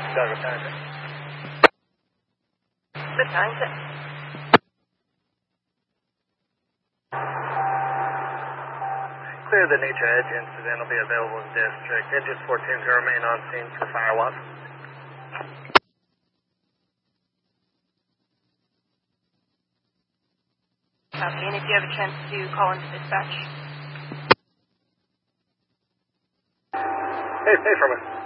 Chicago Transit. The Transit. Clear the Nature Edge incident will be available in district. Engine 14 to remain on scene for fire watch. Copy, and if you have a chance to call into dispatch. Hey, from it.